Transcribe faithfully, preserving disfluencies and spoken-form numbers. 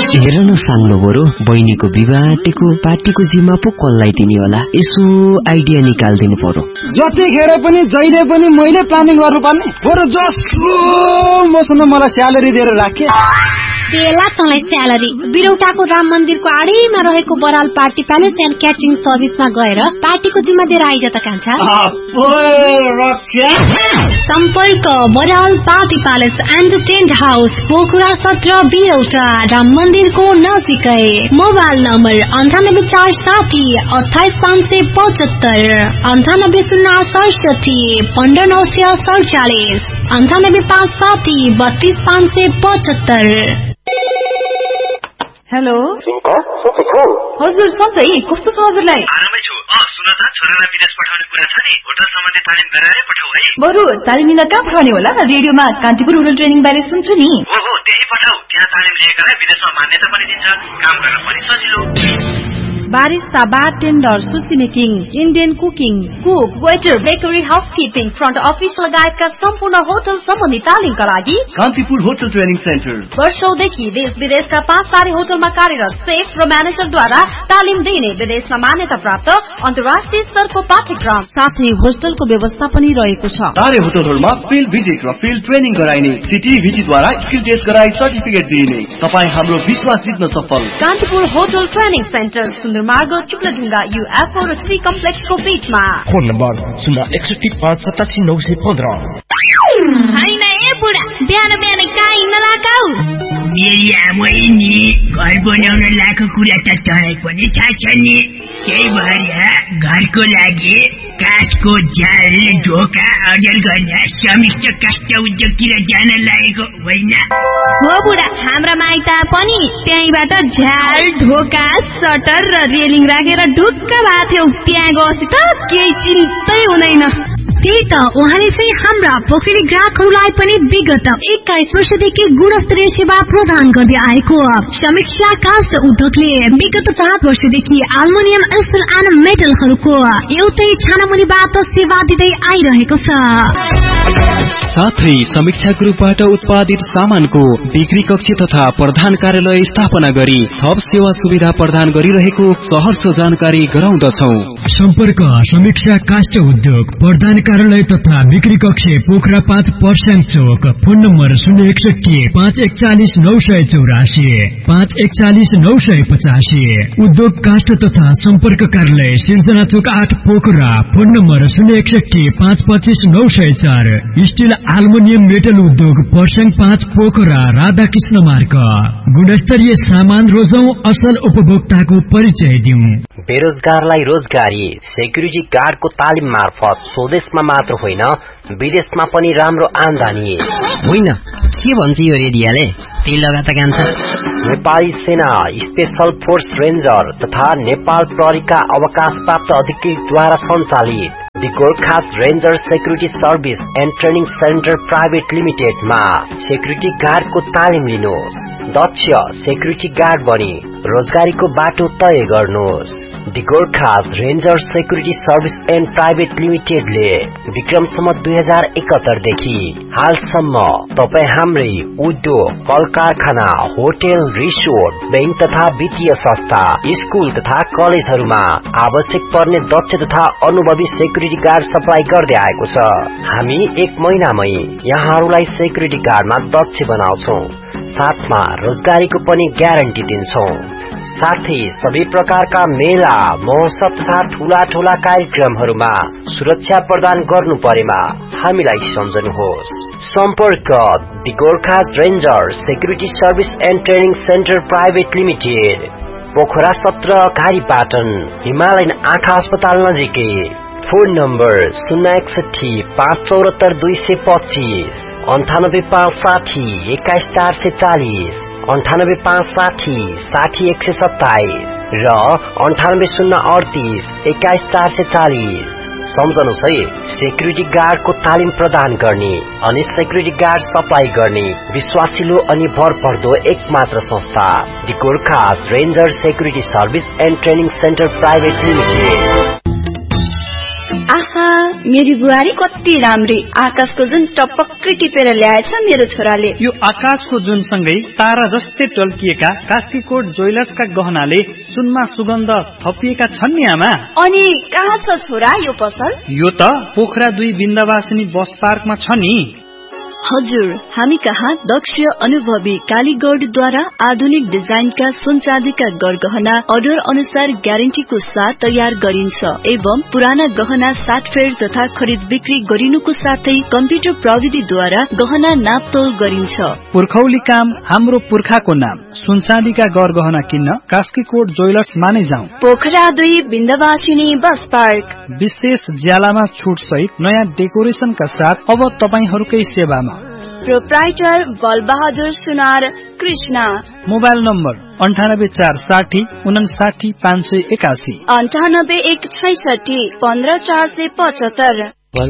हेर न साङ्लो बरु बहिनीको विवाहको पार्टीको जिम्मा पो कसलाई दिने होला, यसो आइडिया निकाल्दिनु पर्यो। जतिखेर पनि जहिले पनि मैले प्लानिङ गर्नुपर्ने, बरु जसको मसँग मलाई स्यालेरी दिएर राखे। तेला तँलाई स्यालेरी बिरौटाको राम मन्दिरको आडैमा रहेको Baral party palace and catering सर्भिसमा गएर पार्टीको जिम्मा दिएर आइज त कान्छा। सम्पर्क Baral party palace and tent house, Pokhara सत्र, बिरौटा, राम मन्दिरको नजिकै। मोबाइल नम्बर अन्ठानब्बे चार साठी अठाइस पाँच सय पचहत्तर, अन्ठानब्बे शून्य सडसठी पन्ध्र नौ सय सडचालिस, अन्ठानब्बे पाँच साठी बत्तीस पाँच सय पचहत्तर। हेलो हजुर सधैँ कस्तो छ हजुरलाई? आरामै छु। अँ सुन त, छोरालाई विदेश पठाउने कुरा छ नि, होटल सम्बन्धी तालिम गराएरै पठाऊ है। बरु तालिम लिन कहाँ पठाउने होला? रेडियोमा कान्तिपुर होटल ट्रेनिङ बारे सुन्छु नि। हो हो त्यही पठाऊ, त्यहाँ तालिम लिएकालाई विदेशमा मान्यता पनि दिन्छ, काम गर्न पनि सजिलो। बारिस्ता, बारटेन्डर, सुसी making, Indian cooking, cook, waiter, bakery, housekeeping, front office लगायतका सम्पूर्ण होटल सम्बन्धी तालिमका लागि कान्तिपुर होटल ट्रेनिङ सेन्टर वर्षौंदेखि देश विदेशका पाँच तारे होटलमा कार्यरत सेफ र म्यानेजरद्वारा तालिम दिने विदेशमा मान्यता प्राप्त अन्तर्राष्ट्रिय स्तरको पाठ्यक्रम साथै होस्टलको व्यवस्था पनि रहेको छ। तारे होटलहरूमा फिल्ड भिजिट र फिल्ड ट्रेनिङ गराइने, सिटिभिटीद्वारा स्किल टेस्ट गराई सर्टिफिकेट दिइने, तपाईँ हाम्रो विश्वास जित्न सफल। कान्तिपुर होटल ट्रेनिङ सेन्टर, मार्ग चुक्लाढुङ्गा, युएफओ र श्री कम्प्लेक्सको बीचमा। फोन नम्बर शून्य एकसठी पाँच सतासी नौ सय पन्ध्र। होइन ए बुढा, बिहान बिहान कहाँ हिँड्न लगाऊ? मेरी आमै नि घर बनाउन लाएको कुरा त तँलाई पनि थाहा छ नि, त्यही भएर घरको लागि काठको जाल, ढोका अर्जन गर्न समिष्ट काष्ठ उद्योगतिर जान लागेको होइन हो बुढा? हाम्रा माइत पनि त्यहीबाट झ्याल, ढोका, सटर र रेलिङ राखेर ढुक्क भएको थियौ। त्यहाँ गएपछि त केही चिन्तै हुँदैन। त्यही त उहाँले चाहिँ हाम्रा पोखरी ग्राहकहरूलाई पनि विगत एक्काइस वर्षदेखि गुणस्तरीय सेवा प्रदान गर्दै आएको समीक्षा काष्ठ उद्योगले विगत सात वर्षदेखि एल्युमिनियम, स्टिल एन्ड मेटलहरूको एउटै छानामुनिबाट सेवा दिँदै आइरहेको छ। साथै समीक्षा ग्रुपबाट उत्पादित सामानको बिक्री कक्ष तथा प्रधान कार्यालय स्थापना गरी थप सेवा सुविधा प्रदान गरिरहेको सहर्ष जानकारी गराउँदछौ। सम्पर्क समीक्षा काष्ठ उद्योग, प्रधान कार्यालय तथा बिक्री कक्ष, पोखरा पाँच, पर्स्याङ चोक। फोन नम्बर शून्य एकसठी पाँच एकचालिस नौ सय चौरासी पाँच एकचालिस नौ सय पचासी। उद्योग काष्ठ तथा सम्पर्क कार्यालय सिर्जना चोक आठ, पोखरा। फोन नम्बर शून्य एकसठी पाँच पच्चिस नौ सय चार। स्टिल एल्युमिनियम मेटल उद्योग, पर्स्याङ पाँच, पोखरा। राधाकृष्ण मार्ग। गुणस्तरीय सामान रोजौं, असल उपभोक्ताको परिचय दिउँ। बेरोजगारलाई रोजगारी, सेक्युरिटी गार्डको तालिम मार्फत स्वदेशमा मात्र होइन विदेशमा पनि राम्रो आमदानी। होइन के भन्छ यो रेडियोले? त्यही लगाता कान्छ। नेपाली सेना स्पेशल फोर्स रेन्जर तथा नेपाल प्रहरीका अवकाश प्राप्त अधिकृतद्वारा सञ्चालित the Gorkhas ranger security service and training centre private लिमिटेडमा security गार्डको तालिम लिनुहोस्। दक्ष सेक्युरिटी गार्ड बनी रोजगारीको बाटो तय गर्नुहोस्। The Gorkhas ranger security service and private लिमिटेडले विक्रमसम्म दुई हजार एकहत्तर देखि हालसम्म तपाईँ हाम्रै उद्योग, कल कारखाना, होटल, रिसोर्ट, बैंक तथा वित्तीय संस्था, स्कुल तथा कलेजहरूमा आवश्यक पर्ने दक्ष तथा अनुभवी सेक्युरिटी गार्ड सप्लाई गर्दै आएको छ। हामी एक महिनामै यहाँहरूलाई सेक्युरिटी गार्डमा दक्ष बनाउँछौ, साथमा रोजगारीको पनि ग्यारेन्टी दिन्छौ। साथै सबै प्रकारका मेला, महोत्सव तथा ठूला ठूला कार्यक्रमहरूमा सुरक्षा प्रदान गर्नु परेमा हामीलाई सम्झनुहोस्। सम्पर्क the Gorkhas ranger security service and training centre private limited, Pokhara सत्र, घारीपाटन, हिमालयन आँखा अस्पताल नजिकै। फोन नम्बर शून्य एकसठी पाँच चौहत्तर दुई सय पच्चीस, अन्ठानब्बे पाँच साठी एक्काइस चार सय चालिस, अन्ठानब्बे पाँच साठी साठी एक सय सत्ताइस र अन्ठानब्बे शून्य अडतिस एक्काइस चार सय चालिस। सम्झनुहोस् है, सेक्युरिटी गार्डको तालिम प्रदान गर्ने अनि सेक्युरिटी गार्ड सप्लाई गर्ने विश्वासिलो अनि भरपर्दो एक मात्र संस्था the Gorkhas ranger security service and training centre private limited. आहा मेरी बुहारी कति राम्री, आकाशको जुन टपक्कै टिपेर ल्याएछ मेरो छोराले। यो आकाशको जुन सँगै तारा जस्तै टल्किएका कास्कीकोट ज्वेलर्सका गहनाले सुनमा सुगन्ध थपिएका छन् नि आमा। अनि कहाँ छ छोरा यो पसल? यो त पोखरा दुई बिन्दावासिनी बस पार्कमा छ नि। हजुर, हामी कहाँ दक्ष अनुभवी कालीगौडद्वारा आधुनिक डिजाइनका सुन चाँदीका गरगहना अर्डर अनुसार ग्यारेन्टीको साथ तयार गरिन्छ एवं पुराना गहना साटफेर तथा खरिद बिक्री गरिनुको साथै कम्प्युटर प्रविधिद्वारा गहना नापतोल गरिन्छ। पुर्खौली काम हाम्रो पुर्खाको नाम। सुन चाँदीका गरगहना किन्न कास्कीकोट ज्वेलर्स माने जाउँ। पोखरा दुई बिन्दवासिनी बस पार्क। विशेष ज्यालामा छुट सहित नयाँ डेकोरेसनका साथ अब तपाईहरूकै सेवामा। प्रोप्राइटर बलबहादुर सुनार कृष्ण। मोबाइल नम्बर अन्ठानब्बे चार साठी उनासाठी पाँच सय एकासी, अन्ठानब्बे एक छैसठी पन्ध्र चार सय पचहत्तर।